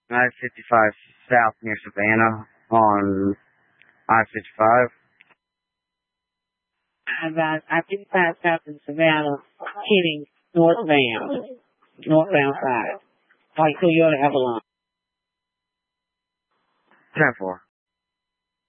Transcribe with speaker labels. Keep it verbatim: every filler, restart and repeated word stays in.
Speaker 1: I fifty-five south near Savannah on I fifty-five.
Speaker 2: About I fifty-five south in Savannah, heading northbound, northbound side. Like Toyota Avalon.
Speaker 1: ten four.